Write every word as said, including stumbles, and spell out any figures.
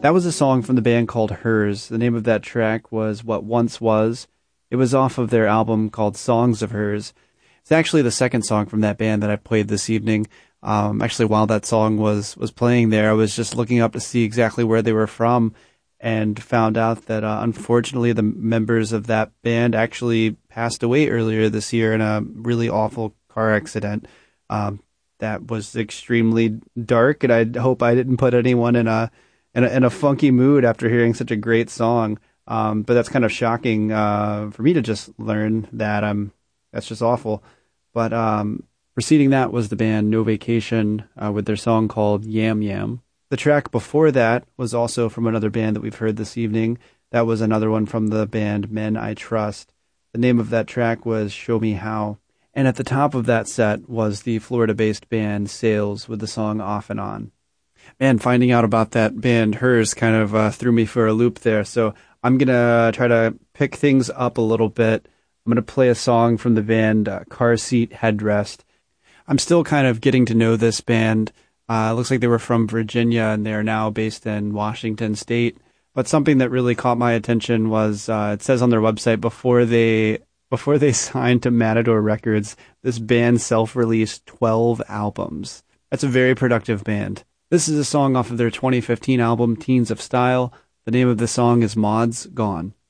That was a song from the band called Hers. The name of that track was What Once Was. It was off of their album called Songs of Hers. It's actually the second song from that band that I played this evening. Um, actually, while that song was, was playing there, I was just looking up to see exactly where they were from and found out that, uh, unfortunately, the members of that band actually passed away earlier this year in a really awful car accident. Um, that was extremely dark, and I hope I didn't put anyone in a in a, in a funky mood after hearing such a great song. Um, but that's kind of shocking uh, for me to just learn that. Um, that's just awful. But um, preceding that was the band No Vacation uh, with their song called Yam Yam. The track before that was also from another band that we've heard this evening. That was another one from the band Men I Trust. The name of that track was Show Me How. And at the top of that set was the Florida-based band Sales with the song Off and On. Man, finding out about that band Hers kind of uh, threw me for a loop there. So I'm going to try to pick things up a little bit. I'm going to play a song from the band uh, Car Seat Headrest. I'm still kind of getting to know this band. Uh, it looks like they were from Virginia, and they are now based in Washington State. But something that really caught my attention was, uh, it says on their website, before they before they signed to Matador Records, this band self-released twelve albums. That's a very productive band. This is a song off of their twenty fifteen album, Teens of Style. The name of the song is Maud's Gone.